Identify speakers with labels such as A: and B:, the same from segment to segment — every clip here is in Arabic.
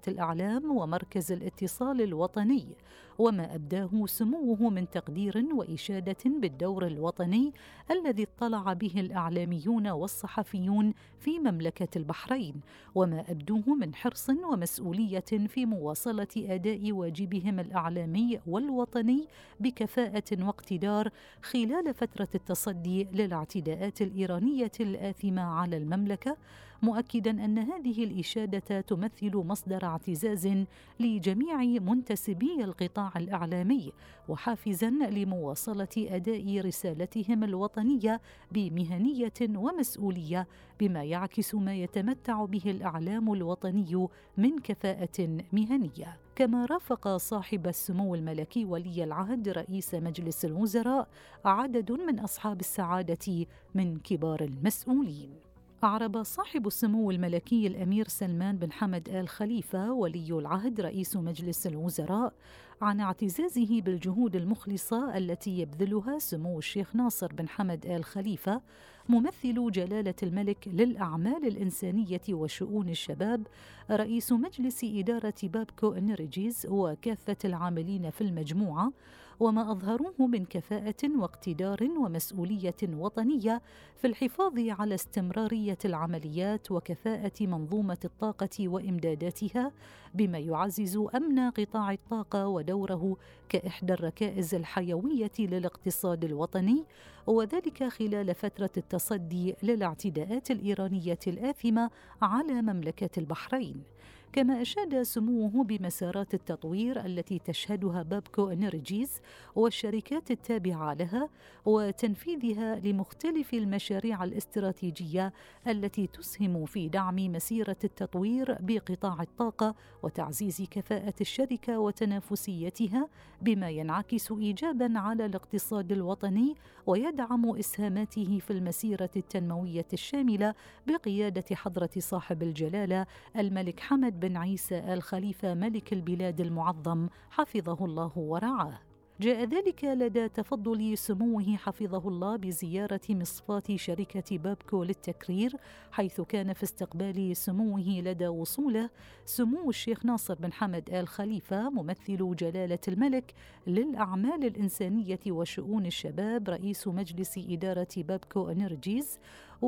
A: الأعلام ومركز الاتصال الوطني، وما أبداه سموه من تقدير وإشادة بالدور الوطني الذي اطلع به الإعلاميون والصحفيون في مملكة البحرين، وما أبدوه من حرص ومسؤولية في مواصلة أداء واجبهم الإعلامي والوطني بكفاءة واقتدار خلال فترة التصدي للاعتداءات الإيرانية الآثمة على المملكة، مؤكدا أن هذه الإشادة تمثل مصدر اعتزاز لجميع منتسبي القطاع الإعلامي وحافزا لمواصلة أداء رسالتهم الوطنية بمهنية ومسؤولية، بما يعكس ما يتمتع به الإعلام الوطني من كفاءة مهنية. كما رافق صاحب السمو الملكي ولي العهد رئيس مجلس الوزراء عدد من أصحاب السعادة من كبار المسؤولين. أعرب صاحب السمو الملكي الأمير سلمان بن حمد آل خليفة ولي العهد رئيس مجلس الوزراء عن اعتزازه بالجهود المخلصة التي يبذلها سمو الشيخ ناصر بن حمد آل خليفة ممثل جلالة الملك للأعمال الإنسانية وشؤون الشباب رئيس مجلس إدارة بابكو إنرجيز وكافة العاملين في المجموعة، وما أظهروه من كفاءة واقتدار ومسؤولية وطنية في الحفاظ على استمرارية العمليات وكفاءة منظومة الطاقة وإمداداتها، بما يعزز أمن قطاع الطاقة ودوره كإحدى الركائز الحيوية للاقتصاد الوطني، وذلك خلال فترة التصدي للاعتداءات الإيرانية الآثمة على مملكة البحرين. كما أشاد سموه بمسارات التطوير التي تشهدها بابكو إنرجيز والشركات التابعة لها وتنفيذها لمختلف المشاريع الاستراتيجية التي تسهم في دعم مسيرة التطوير بقطاع الطاقة وتعزيز كفاءة الشركة وتنافسيتها، بما ينعكس إيجاباً على الاقتصاد الوطني ويدعم إسهاماته في المسيرة التنموية الشاملة بقيادة حضرة صاحب الجلالة الملك حمد بن عيسى آل خليفة ملك البلاد المعظم حفظه الله ورعاه. جاء ذلك لدى تفضل سموه حفظه الله بزيارة مصفاة شركة بابكو للتكرير، حيث كان في استقبال سموه لدى وصوله سمو الشيخ ناصر بن حمد آل خليفة ممثل جلالة الملك للأعمال الإنسانية وشؤون الشباب رئيس مجلس إدارة بابكو إنرجيز،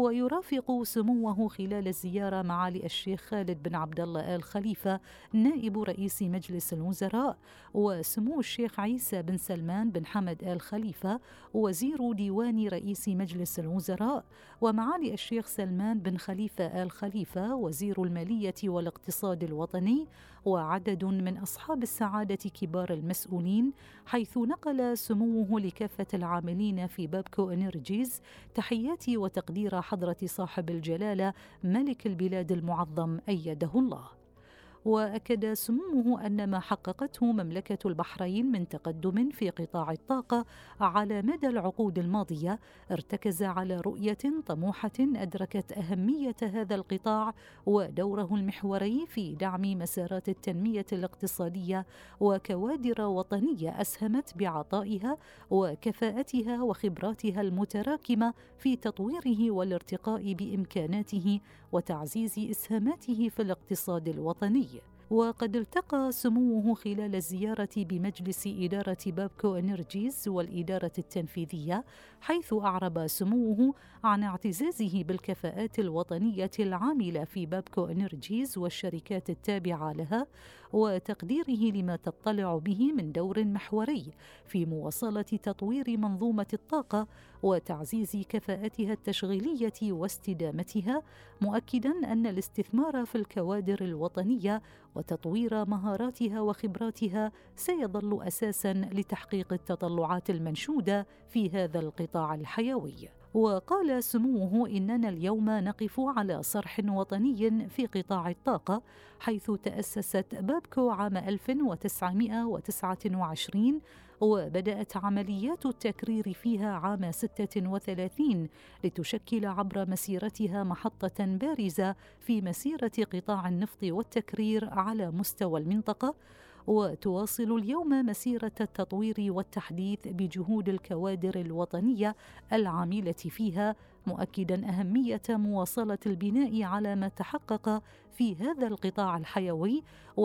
A: ويرافق سموه خلال الزيارة معالي الشيخ خالد بن عبد الله آل خليفة نائب رئيس مجلس الوزراء، وسمو الشيخ عيسى بن سلمان بن حمد آل خليفة وزير ديوان رئيس مجلس الوزراء، ومعالي الشيخ سلمان بن خليفة آل خليفة وزير المالية والاقتصاد الوطني، وعدد من أصحاب السعادة كبار المسؤولين، حيث نقل سموه لكافة العاملين في بابكو إنرجيز تحيات وتقدير حضرة صاحب الجلالة ملك البلاد المعظم أيده الله. وأكد سموه أن ما حققته مملكة البحرين من تقدم في قطاع الطاقة على مدى العقود الماضية ارتكز على رؤية طموحة أدركت أهمية هذا القطاع ودوره المحوري في دعم مسارات التنمية الاقتصادية وكوادر وطنية أسهمت بعطائها وكفاءتها وخبراتها المتراكمة في تطويره والارتقاء بإمكاناته وتعزيز إسهاماته في الاقتصاد الوطني. وقد التقى سموه خلال الزيارة بمجلس إدارة بابكو إنرجيز والإدارة التنفيذية، حيث أعرب سموه عن اعتزازه بالكفاءات الوطنية العاملة في بابكو إنرجيز والشركات التابعة لها، وتقديره لما تطلع به من دور محوري في مواصلة تطوير منظومة الطاقة وتعزيز كفاءتها التشغيلية واستدامتها، مؤكدا أن الاستثمار في الكوادر الوطنية وتطوير مهاراتها وخبراتها سيظل أساساً لتحقيق التطلعات المنشودة في هذا القطاع الحيوي. وقال سموه إننا اليوم نقف على صرح وطني في قطاع الطاقة، حيث تأسست بابكو عام 1929 وبدأت عمليات التكرير فيها عام 36 لتشكل عبر مسيرتها محطة بارزة في مسيرة قطاع النفط والتكرير على مستوى المنطقة، وتواصل اليوم مسيرة التطوير والتحديث بجهود الكوادر الوطنية العاملة فيها، مؤكدا أهمية مواصلة البناء على ما تحقق في هذا القطاع الحيوي